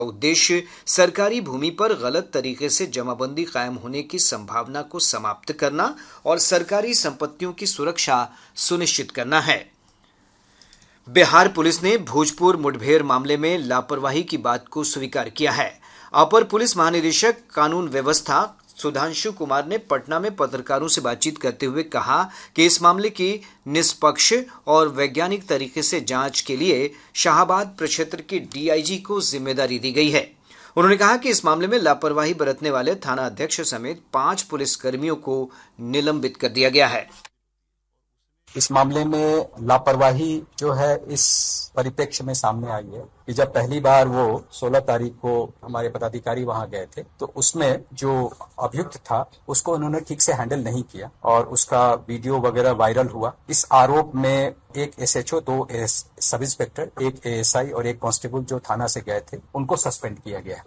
उद्देश्य सरकारी भूमि पर गलत तरीके से जमाबंदी कायम होने की संभावना को समाप्त करना और सरकारी संपत्तियों की सुरक्षा सुनिश्चित करना है। बिहार पुलिस ने भोजपुर मुठभेड़ मामले में लापरवाही की बात को स्वीकार किया है। अपर पुलिस महानिदेशक कानून व्यवस्था सुधांशु कुमार ने पटना में पत्रकारों से बातचीत करते हुए कहा कि इस मामले की निष्पक्ष और वैज्ञानिक तरीके से जांच के लिए शाहाबाद प्रक्षेत्र के डीआईजी को जिम्मेदारी दी गई है। उन्होंने कहा कि इस मामले में लापरवाही बरतने वाले थाना अध्यक्ष समेत 5 पुलिसकर्मियों को निलंबित कर दिया गया है। इस मामले में लापरवाही जो है इस परिप्रेक्ष्य में सामने आई है कि जब पहली बार वो 16 तारीख को हमारे पदाधिकारी वहां गए थे तो उसमें जो अभियुक्त था उसको उन्होंने ठीक से हैंडल नहीं किया और उसका वीडियो वगैरह वायरल हुआ। इस आरोप में एक एसएचओ, 2 सब इंस्पेक्टर, एक एएसआई और एक कांस्टेबल जो थाना से गए थे उनको सस्पेंड किया गया।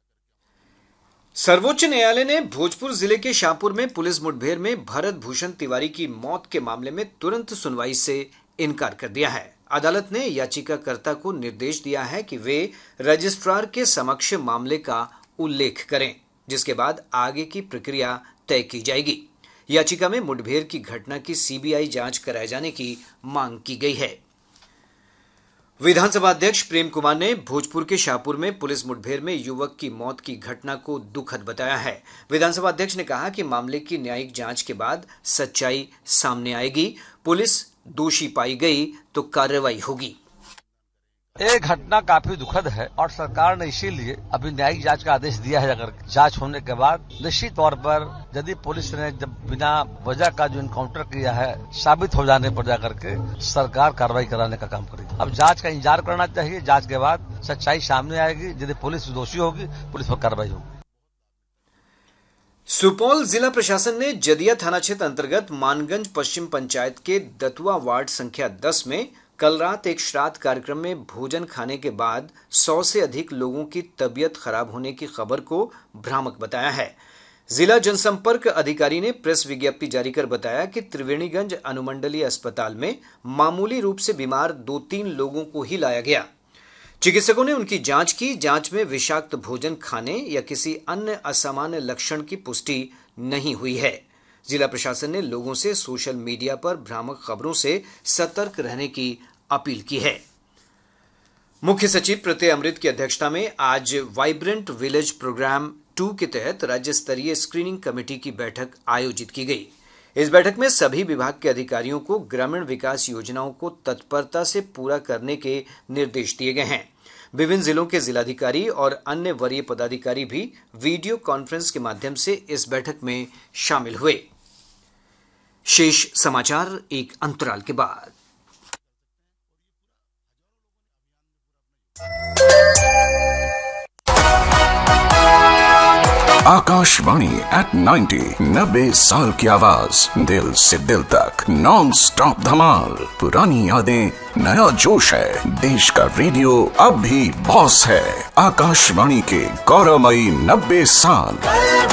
सर्वोच्च न्यायालय ने भोजपुर जिले के शाहपुर में पुलिस मुठभेड़ में भरत भूषण तिवारी की मौत के मामले में तुरंत सुनवाई से इनकार कर दिया है। अदालत ने याचिकाकर्ता को निर्देश दिया है कि वे रजिस्ट्रार के समक्ष मामले का उल्लेख करें, जिसके बाद आगे की प्रक्रिया तय की जाएगी। याचिका में मुठभेड़ की घटना की सीबीआई जांच कराए जाने की मांग की गई है। विधानसभा अध्यक्ष प्रेम कुमार ने भोजपुर के शाहपुर में पुलिस मुठभेड़ में युवक की मौत की घटना को दुखद बताया है। विधानसभा अध्यक्ष ने कहा कि मामले की न्यायिक जांच के बाद सच्चाई सामने आएगी। पुलिस दोषी पाई गई तो कार्रवाई होगी। ये घटना काफी दुखद है और सरकार ने इसीलिए अभी न्यायिक जांच का आदेश दिया है। अगर जांच होने के बाद निश्चित तौर पर यदि पुलिस ने जब बिना वजह का जो इनकाउंटर किया है साबित हो जाने पर जाकर के सरकार कार्रवाई कराने का काम करेगी। अब जांच का इंतजार करना चाहिए। जांच के बाद सच्चाई सामने आएगी। यदि पुलिस दोषी होगी, पुलिस पर कार्रवाई होगी। सुपौल जिला प्रशासन ने जदिया थाना क्षेत्र अंतर्गत मानगंज पश्चिम पंचायत के दतुआ वार्ड संख्या 10 में कल रात एक श्राद्ध कार्यक्रम में भोजन खाने के बाद 100 से अधिक लोगों की तबीयत खराब होने की खबर को भ्रामक बताया है। जिला जनसंपर्क अधिकारी ने प्रेस विज्ञप्ति जारी कर बताया कि त्रिवेणीगंज अनुमंडलीय अस्पताल में मामूली रूप से बीमार 2-3 लोगों को ही लाया गया। चिकित्सकों ने उनकी जांच की। जांच में विषाक्त भोजन खाने या किसी अन्य असामान्य लक्षण की पुष्टि नहीं हुई है। जिला प्रशासन ने लोगों से सोशल मीडिया पर भ्रामक खबरों से सतर्क रहने की अपील की है। मुख्य सचिव प्रत्यय अमृत की अध्यक्षता में आज वाइब्रेंट विलेज प्रोग्राम 2 के तहत राज्य स्तरीय स्क्रीनिंग कमेटी की बैठक आयोजित की गई। इस बैठक में सभी विभाग के अधिकारियों को ग्रामीण विकास योजनाओं को तत्परता से पूरा करने के निर्देश दिए गए हैं। विभिन्न जिलों के जिलाधिकारी और अन्य वरीय पदाधिकारी भी वीडियो कॉन्फ्रेंस के माध्यम से इस बैठक में शामिल हुए। शेष समाचार एक अंतराल के बाद। आकाशवाणी at 90 90 साल की आवाज, दिल से दिल तक नॉन स्टॉप धमाल। पुरानी यादें, नया जोश है। देश का रेडियो अब भी बॉस है। आकाशवाणी के गौरवमयी 90 साल।